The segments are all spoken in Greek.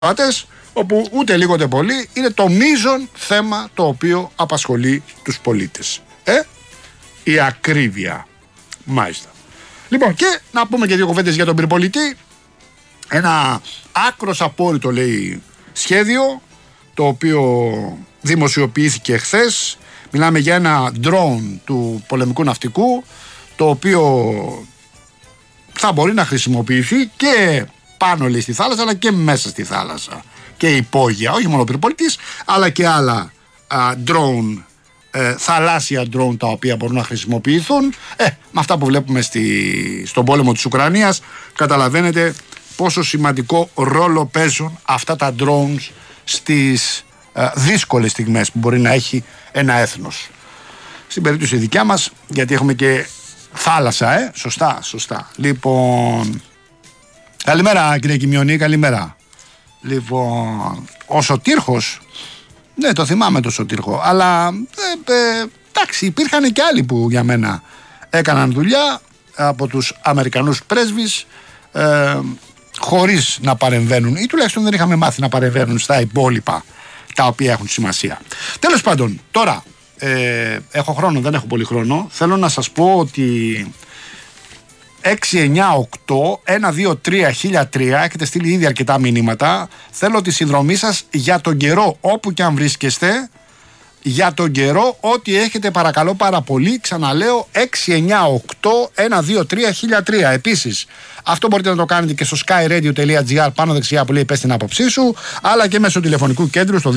όπου ούτε λίγο ούτε πολύ είναι το μείζον θέμα το οποίο απασχολεί τους πολίτες. Η ακρίβεια. Μάλιστα. Λοιπόν, και να πούμε και δύο κουβέντες για τον πυρπολιτή. Ένα άκρος απόρριτο, λέει, σχέδιο, το οποίο δημοσιοποιήθηκε χθες. Μιλάμε για ένα drone του πολεμικού ναυτικού, το οποίο θα μπορεί να χρησιμοποιηθεί και πάνω, λέει, στη θάλασσα, αλλά και μέσα στη θάλασσα και υπόγεια, όχι μόνο πυρπολιτής, αλλά και άλλα drone, θαλάσσια drone, τα οποία μπορούν να χρησιμοποιηθούν. Με αυτά που βλέπουμε στον πόλεμο της Ουκρανίας, καταλαβαίνετε πόσο σημαντικό ρόλο παίζουν αυτά τα drones στις δύσκολες στιγμές που μπορεί να έχει ένα έθνος. Στην περίπτωση δικιά μας, γιατί έχουμε και θάλασσα, σωστά. Λοιπόν, καλημέρα κύριε Κιμιονή, καλημέρα. Λοιπόν, ο Σωτήρχος, ναι, το θυμάμαι το Σωτήρχο, αλλά εντάξει, υπήρχαν και άλλοι που για μένα έκαναν δουλειά από τους Αμερικανούς πρέσβεις, χωρίς να παρεμβαίνουν, ή τουλάχιστον δεν είχαμε μάθει να παρεμβαίνουν στα υπόλοιπα τα οποία έχουν σημασία. Τέλος πάντων, τώρα έχω χρόνο, δεν έχω πολύ χρόνο. Θέλω να σας πω ότι 698-123-1003 έχετε στείλει ήδη αρκετά μηνύματα. Θέλω τη συνδρομή σας για τον καιρό, όπου και αν βρίσκεστε. Για τον καιρό, ό,τι έχετε, παρακαλώ πάρα πολύ. Ξαναλέω, 698-123-1003. Επίσης, αυτό μπορείτε να το κάνετε και στο skyradio.gr πάνω δεξιά που λέει πες την άποψή σου, αλλά και μέσω τηλεφωνικού κέντρου στο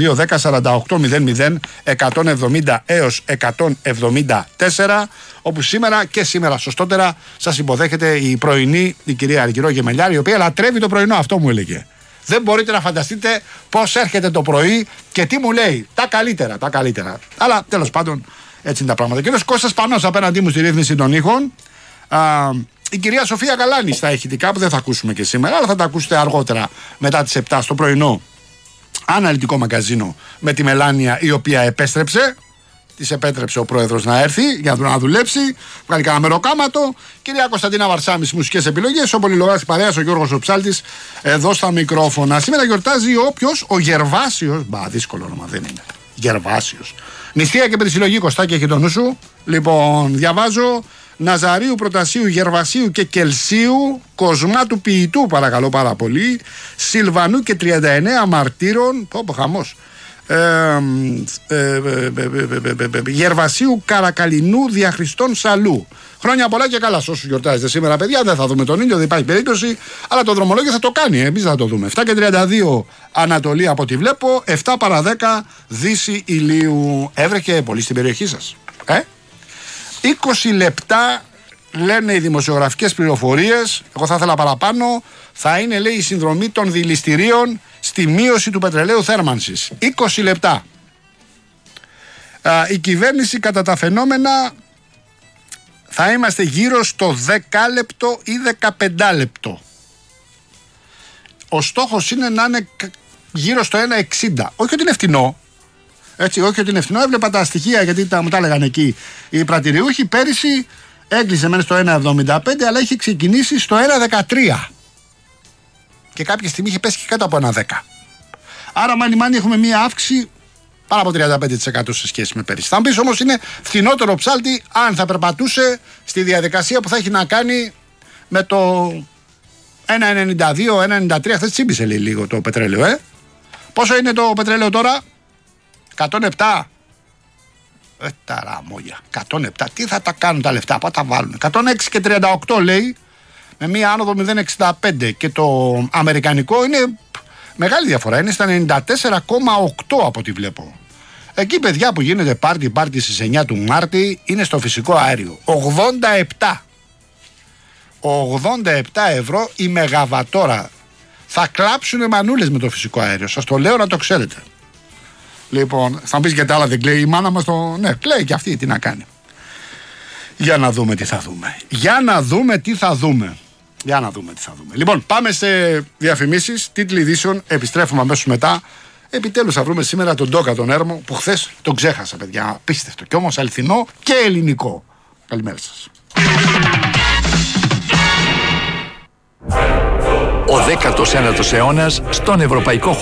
210-4800-170 έως 174, όπου σήμερα σωστότερα σας υποδέχεται η πρωινή, η κυρία Αργυρό Γεμελιάρη, η οποία λατρεύει το πρωινό, αυτό μου έλεγε. Δεν μπορείτε να φανταστείτε πώς έρχεται το πρωί και τι μου λέει. Τα καλύτερα. Αλλά τέλος πάντων, έτσι είναι τα πράγματα. Και ο Κώστας Πανός απέναντί μου στη ρύθμιση των ήχων. Η κυρία Σοφία Γαλάνη στα ηχητικά, που δεν θα ακούσουμε και σήμερα, αλλά θα τα ακούσετε αργότερα μετά τις 7 στο πρωινό αναλυτικό μαγκαζίνο με τη Μελάνια, η οποία επέστρεψε. Της επέτρεψε ο πρόεδρος να έρθει για να δουλέψει. Βγάλει κανένα μεροκάματο. Κυρία Κωνσταντίνα Βαρσάμι, μουσικές επιλογές. Ο πολυλογάς παρέας, ο Γιώργος ο Ψάλτης, εδώ στα μικρόφωνα. Σήμερα γιορτάζει ο Γερβάσιος. Δύσκολο όνομα δεν είναι. Γερβάσιος. Νηστεία και περισυλλογή, Κωστάκη, έχει το νου σου. Λοιπόν, διαβάζω. Ναζαρίου, Προτασίου, Γερβασίου και Κελσίου, Κοσμάτου Ποιητού, παρακαλώ πάρα πολύ, Σιλβανού και 39 Μαρτύρων. Χαμός. Γερβασίου, Καρακαλινού, Διαχριστών, Σαλού. Χρόνια πολλά και καλά σε όσους γιορτάζετε σήμερα, παιδιά. Δεν θα δούμε τον ήλιο, δεν υπάρχει περίπτωση, αλλά το δρομολόγιο θα το κάνει. Εμείς θα το δούμε. 7 και 32 Ανατολή από ό,τι βλέπω, 7 παρά 10 Δύση ηλίου. Έβρεχε πολύ στην περιοχή σας? 20 λεπτά λένε οι δημοσιογραφικές πληροφορίες. Εγώ θα ήθελα παραπάνω. Θα είναι, λέει, η συνδρομή των δηληστηρίων στη μείωση του πετρελαίου θέρμανσης. 20 λεπτά. Η κυβέρνηση, κατά τα φαινόμενα, θα είμαστε γύρω στο 10 λεπτό ή 15 λεπτό. Ο στόχος είναι να είναι γύρω στο 1,60. Όχι ότι είναι φτηνό. Έτσι, όχι ότι είναι φτηνό. Έβλεπα τα στοιχεία, γιατί μου τα έλεγαν εκεί οι πρατηριούχοι. Πέρυσι έκλεισε μένει στο 1,75, αλλά έχει ξεκινήσει στο 1,13. Και κάποια στιγμή είχε πέσει και κάτω από 1,10. Άρα, μάνι έχουμε μία αύξηση πάνω από 35% σε σχέση με πέρυσι. Θα μου πεις όμως, είναι φθηνότερο ψάλτη αν θα περπατούσε στη διαδικασία που θα έχει να κάνει με το 1,92, 1,93. Χθες τσίμπησε λίγο το πετρέλαιο, Πόσο είναι το πετρέλαιο τώρα? 107. Ταραμόγια. 107. Τι θα τα κάνουν τα λεφτά, πού τα βάλουν? 106 και 38 λέει, με μία άνοδο 0,65. Και το αμερικανικό είναι μεγάλη διαφορά. Είναι στα 94,8 από ό,τι βλέπω. Εκεί, παιδιά, που γίνεται πάρτι στις 9 του Μάρτη, είναι στο φυσικό αέριο. 87. 87 ευρώ η μεγαβατόρα. Θα κλάψουνε μανούλες με το φυσικό αέριο. Σας το λέω να το ξέρετε. Λοιπόν, θα μου πεις γιατί άλλα δεν κλαίει η μάνα μας το... Ναι, κλαίει και αυτή, τι να κάνει. Για να δούμε τι θα δούμε. Λοιπόν, πάμε σε διαφημίσεις, τίτλοι ειδήσεων, επιστρέφουμε αμέσως μετά. Επιτέλους θα βρούμε σήμερα τον Ντόκα τον Έρμο, που χθες τον ξέχασα, παιδιά. Απίστευτο και όμως αληθινό και ελληνικό. Καλημέρα σας. Ο 19ος αιώνας στον ευρωπαϊκό